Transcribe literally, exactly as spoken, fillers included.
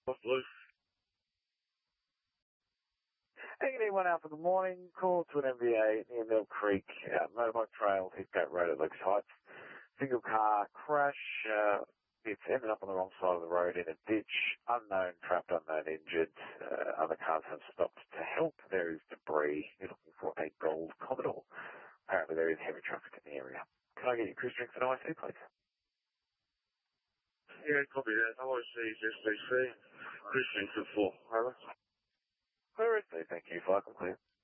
What's blue? anyone out for the morning, call to an M V A near Mill Creek, uh, motorbike trail, Heathgate Road at Lucas Heights. Single car crash, uh, it's ended up on the wrong side of the road in a ditch. Unknown trapped, unknown injured. Uh, other cars have stopped to help. There is debris. You're looking for a gold Commodore. Apparently there is heavy traffic in the area. Can I get your cruise drinks and I C, please? Yeah, copy that. O I C is S D C. Christian for four. Over. Clear, thank you. Flight complete.